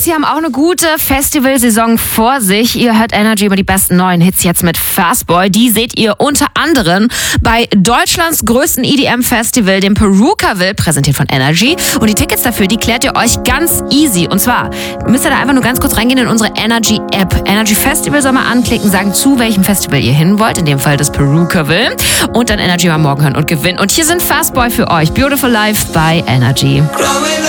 Sie haben auch eine gute Festivalsaison vor sich. Ihr hört Energy über die besten neuen Hits jetzt mit Fastboy. Die seht ihr unter anderem bei Deutschlands größten EDM-Festival, dem Perukaville, präsentiert von Energy. Und die Tickets dafür, die klärt ihr euch ganz easy. Und zwar müsst ihr da einfach nur ganz kurz reingehen in unsere Energy-App. Energy Festival soll mal anklicken, sagen, zu welchem Festival ihr hin wollt. In dem Fall das Perukaville. Und dann Energy mal morgen hören und gewinnen. Und hier sind Fastboy für euch. Beautiful Life bei Energy.